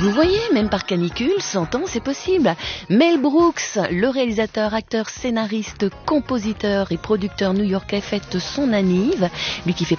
Vous voyez, même par canicule, 100 ans, c'est possible. Mel Brooks, le réalisateur, acteur, scénariste, compositeur et producteur new-yorkais, fête son anniv. Lui qui fait